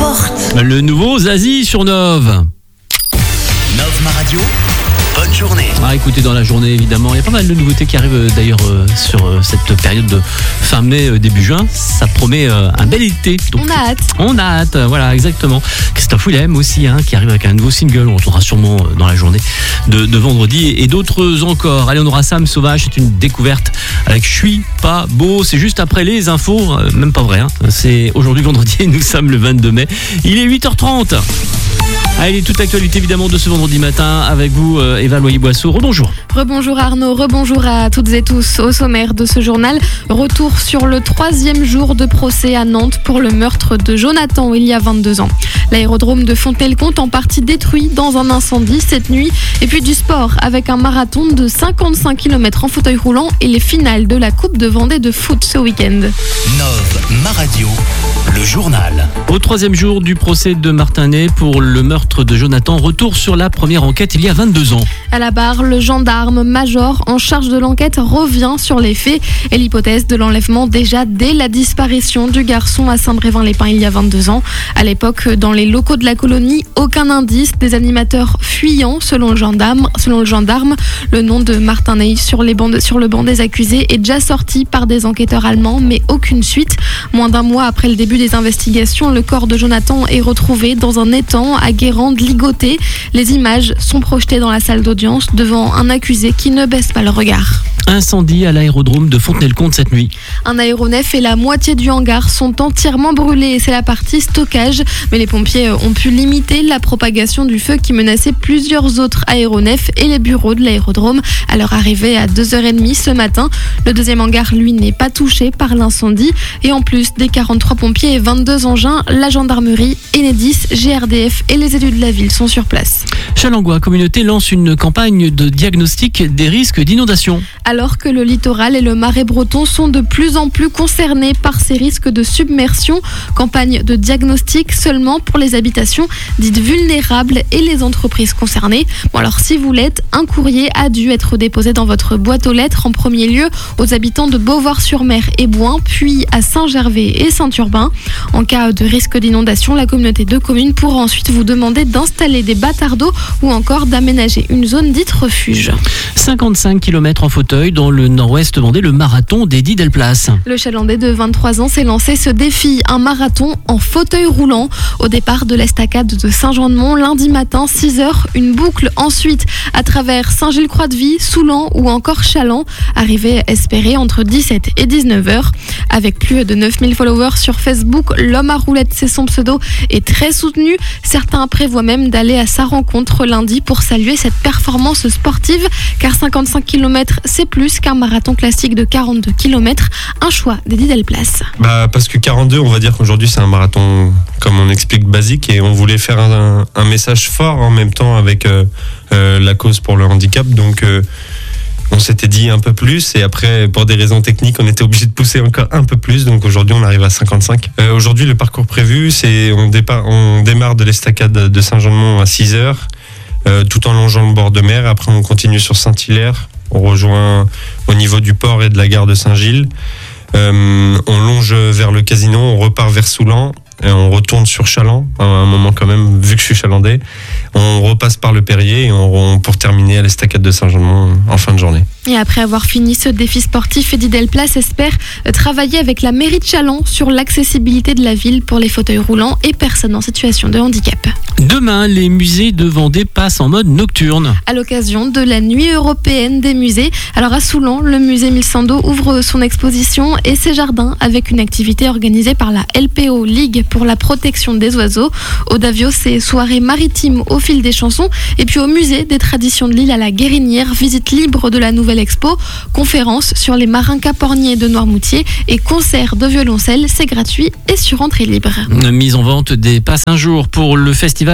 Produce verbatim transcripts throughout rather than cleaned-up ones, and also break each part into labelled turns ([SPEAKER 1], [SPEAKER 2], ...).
[SPEAKER 1] porte.
[SPEAKER 2] Le nouveau Zazie sur Nove.
[SPEAKER 1] Nove Ma Radio, bonne journée.
[SPEAKER 2] Ah, écoutez, dans la journée, évidemment, il y a pas mal de nouveautés qui arrivent euh, d'ailleurs euh, sur euh, cette période de fin mai, euh, début juin. Ça promet euh, un bel été. Donc,
[SPEAKER 3] on a hâte.
[SPEAKER 2] On a hâte, euh, voilà, exactement. Christophe Willem aussi, hein, qui arrive avec un nouveau single. On retrouvera sûrement euh, dans la journée de, de vendredi et d'autres encore. Allez, on aura Sam Sauvage, c'est une découverte avec Je suis pas beau. C'est juste après les infos, euh, même pas vrai. Hein. C'est aujourd'hui vendredi, nous sommes le vingt-deux mai. Il est huit heures trente. Allez, toute l'actualité évidemment de ce vendredi matin avec vous, euh, Eva Loyer-Boisseau. Rebonjour.
[SPEAKER 3] Rebonjour Arnaud, rebonjour à toutes et tous. Au sommaire de ce journal, retour sur le troisième jour de procès à Nantes pour le meurtre de Jonathan il y a vingt-deux ans. L'aérodrome de Fontenay-le-Comte en partie détruit dans un incendie cette nuit. Et puis du sport avec un marathon de cinquante-cinq kilomètres en fauteuil roulant et les finales de la Coupe de Vendée de foot ce week-end.
[SPEAKER 1] Nove Ma Radio, le journal.
[SPEAKER 2] Au troisième jour du procès de Martinez pour le meurtre de Jonathan, retour sur la première enquête il y a vingt-deux ans.
[SPEAKER 3] À la barre, le gendarme major en charge de l'enquête revient sur les faits et l'hypothèse de l'enlèvement déjà dès la disparition du garçon à Saint-Brévin-les-Pins il y a vingt-deux ans. À l'époque, dans les locaux de la colonie, aucun indice, des animateurs fuyants selon le gendarme. Selon le gendarme, le nom de Martinez sur, les bancs, sur le banc des accusés est déjà sorti par des enquêteurs allemands, mais aucune suite. Moins d'un mois après le début des investigations, le corps de Jonathan est retrouvé dans un étang à Guérande, ligoté. Les images sont projetées dans la salle d'audience devant un accusé qui ne baisse pas le regard.
[SPEAKER 2] Incendie à l'aérodrome de Fontenay-le-Comte cette nuit.
[SPEAKER 3] Un aéronef et la moitié du hangar sont entièrement brûlés. C'est la partie stockage. Mais les pompiers ont pu limiter la propagation du feu qui menaçait plusieurs autres aéronefs et les bureaux de l'aérodrome à leur arrivée à deux heures trente ce matin. Le deuxième hangar, lui, n'est pas touché par l'incendie. Et en plus des quarante-trois pompiers et vingt-deux engins, la gendarmerie, Enedis, G R D F et les élus de la ville sont sur place.
[SPEAKER 2] Challengois Communauté lance une campagne de diagnostic des risques d'inondation.
[SPEAKER 3] Alors que le littoral et le marais breton sont de plus en plus concernés par ces risques de submersion. Campagne de diagnostic seulement pour les habitations dites vulnérables et les entreprises concernées. Bon alors si vous l'êtes, un courrier a dû être déposé dans votre boîte aux lettres en premier lieu aux habitants de Beauvoir-sur-Mer et Bouin, puis à Saint-Gervais et Saint-Urbain. En cas de risque d'inondation, la communauté de communes pourra ensuite vous demander d'installer des batards d'eau ou encore d'aménager une zone dite refuge.
[SPEAKER 2] cinquante-cinq kilomètres en fauteuil dans le nord-ouest vendée, le marathon d'Eddy Delplace.
[SPEAKER 3] Le Chalandais de vingt-trois ans s'est lancé ce défi, un marathon en fauteuil roulant. Au départ de l'estacade de Saint-Jean-de-Mont, lundi matin, six heures, une boucle ensuite à travers Saint-Gilles-Croix-de-Vie, Soulan ou encore Chaland. Arrivé espéré entre dix-sept et dix-neuf heures. Avec plus de neuf mille followers sur Facebook, l'homme à roulette, c'est son pseudo, est très soutenu. Certains prévoient même d'aller à sa rencontre lundi pour saluer cette performance sportive, car cinquante-cinq kilomètres, c'est plus qu'un marathon classique de quarante-deux kilomètres. Un choix d'Eddy Delplace.
[SPEAKER 4] Bah, parce que quarante-deux, on va dire qu'aujourd'hui c'est un marathon, comme on explique, basique, et on voulait faire un, un message fort en même temps avec euh, euh, la cause pour le handicap. Donc euh, on s'était dit un peu plus, et après pour des raisons techniques on était obligé de pousser encore un peu plus, donc aujourd'hui on arrive à cinquante-cinq. Euh, aujourd'hui le parcours prévu, c'est on, départ, on démarre de l'estacade de Saint-Jean-de-Mont à six heures, euh, tout en longeant le bord de mer. Après on continue sur Saint-Hilaire, on rejoint au niveau du port et de la gare de Saint-Gilles, euh, on longe vers le casino, on repart vers Soulan, et on retourne sur Chaland à un moment quand même, vu que je suis chalandais. On repasse par le Perrier et on, on, pour terminer à l'estacade de Saint-Jean-de-Mont en fin de journée.
[SPEAKER 3] Et après avoir fini ce défi sportif, Eddy Delplace espère travailler avec la mairie de Châlons sur l'accessibilité de la ville pour les fauteuils roulants et personnes en situation de handicap.
[SPEAKER 2] Demain, les musées de Vendée passent en mode nocturne.
[SPEAKER 3] À l'occasion de la nuit européenne des musées. Alors à Soulan, le musée Mille Sando ouvre son exposition et ses jardins avec une activité organisée par la L P O Ligue pour la protection des oiseaux. Au Davio, c'est soirée maritime au fil des chansons. Et puis au musée des traditions de l'île à la Guérinière, visite libre de la nouvelle expo, conférence sur les marins caporniers de Noirmoutier et concert de violoncelle. C'est gratuit et sur entrée libre.
[SPEAKER 2] Mise en vente des passes un jour pour le festival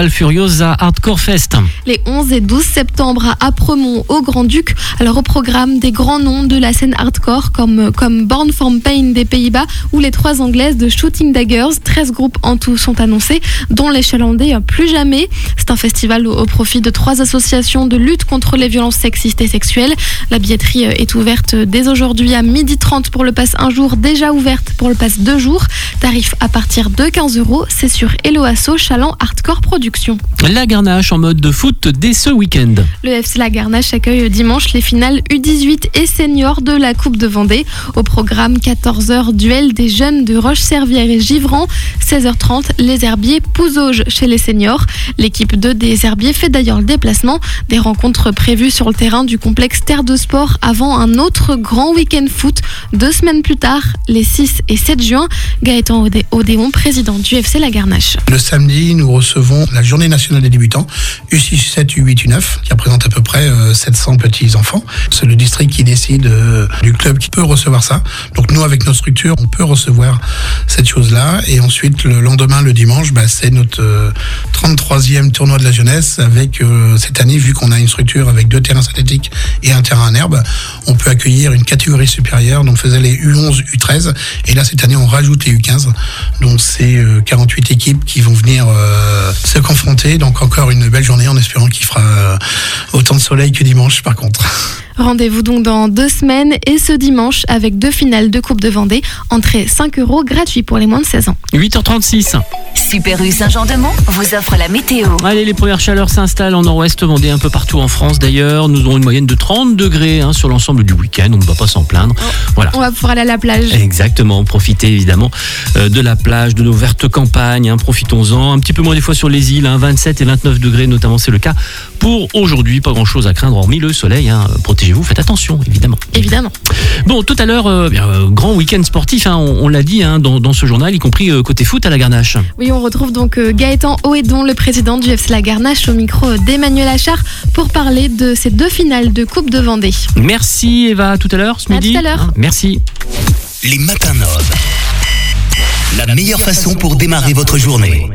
[SPEAKER 2] festival Furiosa Hardcore Fest.
[SPEAKER 3] Les onze et douze septembre à Apremont au Grand-Duc. Alors au programme des grands noms de la scène hardcore comme, comme Born from Pain des Pays-Bas ou les trois anglaises de Shooting Daggers. treize groupes en tout sont annoncés, dont les Chalandais Plus Jamais. C'est un festival au, au profit de trois associations de lutte contre les violences sexistes et sexuelles. La billetterie est ouverte dès aujourd'hui à midi trente pour le pass un jour, déjà ouverte pour le pass deux jours. Tarif à partir de quinze euros. C'est sur Hello Asso Chaland Hardcore Production.
[SPEAKER 2] La Garnache en mode de foot dès ce week-end.
[SPEAKER 3] Le F C La Garnache accueille dimanche les finales U dix-huit et seniors de la Coupe de Vendée. Au programme quatorze heures, duel des jeunes de Roche-Servière et Givran. seize heures trente, les Herbiers Pouzauges chez les seniors. L'équipe deux des Herbiers fait d'ailleurs le déplacement. Des rencontres prévues sur le terrain du complexe Terre de Sport avant un autre grand week-end foot. Deux semaines plus tard, les six et sept juin, Gaëtan Odé- Odéon, président du F C La Garnache.
[SPEAKER 5] Le samedi, nous recevons la journée nationale des débutants, U six, U sept, U huit, U neuf, qui représente à peu près euh, sept cents petits enfants. C'est le district qui décide euh, du club qui peut recevoir ça. Donc nous, avec notre structure, on peut recevoir cette chose-là. Et ensuite, le lendemain, le dimanche, bah, c'est notre euh, trente-troisième tournoi de la jeunesse. Avec euh, cette année, vu qu'on a une structure avec deux terrains synthétiques et un terrain en herbe, on peut accueillir une catégorie supérieure. Donc, on faisait les U onze, U treize. Et là, cette année, on rajoute les U quinze. Donc, c'est euh, quarante-huit équipes qui vont venir euh, se confronter. Donc, encore une belle journée en espérant qu'il fera euh, autant de soleil que dimanche, par contre.
[SPEAKER 3] Rendez-vous donc dans deux semaines et ce dimanche avec deux finales de Coupe de Vendée. Entrée cinq euros, gratuit pour les moins de seize ans.
[SPEAKER 2] huit heures trente-six.
[SPEAKER 6] Super U Saint-Jean-de-Mont vous offre la météo.
[SPEAKER 2] Allez, les premières chaleurs s'installent en nord-ouest Vendée, un peu partout en France d'ailleurs. Nous aurons une moyenne de trente degrés hein, sur l'ensemble du week-end, on ne va pas s'en plaindre. Voilà.
[SPEAKER 3] On va pouvoir aller à la plage.
[SPEAKER 2] Exactement, profitez évidemment euh, de la plage, de nos vertes campagnes, hein, profitons-en. Un petit peu moins des fois sur les îles, hein, vingt-sept et vingt-neuf degrés notamment, c'est le cas pour aujourd'hui. Pas grand-chose à craindre hormis le soleil, hein. Protégez-vous, faites attention évidemment.
[SPEAKER 3] Évidemment.
[SPEAKER 2] Bon, tout à l'heure, euh, bien, euh, grand week-end sportif, hein, on, on l'a dit hein, dans, dans ce journal, y compris euh, côté foot à la Garnache.
[SPEAKER 3] Oui, on retrouve donc euh, Gaëtan Oédon, le président du F C La Garnache, au micro d'Emmanuel Achard pour parler de ces deux finales de Coupe de Vendée.
[SPEAKER 2] Merci Eva, à tout à l'heure ce
[SPEAKER 3] À
[SPEAKER 2] midi.
[SPEAKER 3] tout à l'heure.
[SPEAKER 2] Hein, merci.
[SPEAKER 1] Les matins nobles. La meilleure façon pour démarrer votre journée.